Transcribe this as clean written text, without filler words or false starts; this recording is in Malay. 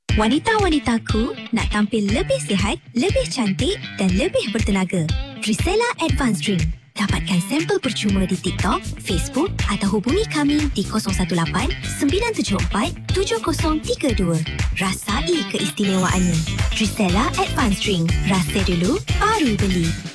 Wanita-wanitaku nak tampil lebih sihat, lebih cantik dan lebih bertenaga. Trisella Advanced Drink. Dapatkan sampel percuma di TikTok, Facebook atau hubungi kami di 018-974-7032. Rasai keistimewaannya. Trisella Advanced Drink. Rasa dulu, baru beli.